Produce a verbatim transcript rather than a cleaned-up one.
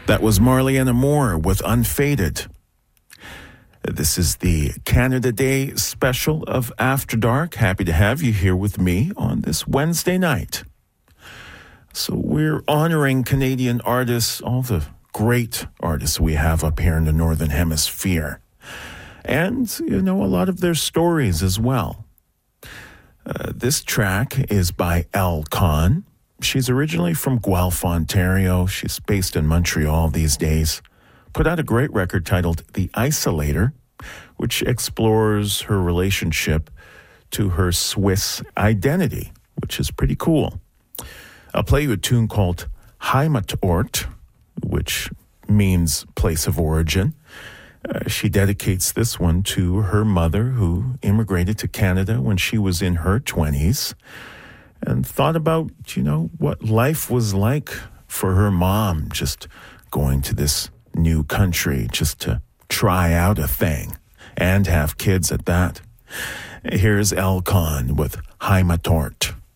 That was Marlena Moore with Unfaded. This is the Canada Day special of After Dark. Happy to have you here with me on this Wednesday night. So we're honoring Canadian artists, all the great artists we have up here in the Northern Hemisphere. And, you know, a lot of their stories as well. Uh, this track is by Elle Kahn. She's originally from Guelph, Ontario. She's based in Montreal these days. Put out a great record titled The Isolator, which explores her relationship to her Swiss identity, which is pretty cool. I'll play you a tune called Heimatort, which means place of origin. Uh, she dedicates this one to her mother, who immigrated to Canada when she was in her twenties, and thought about, you know, what life was like for her mom, just going to this new country just to try out a thing and have kids at that. Here's Elle Kahn with Heimatort.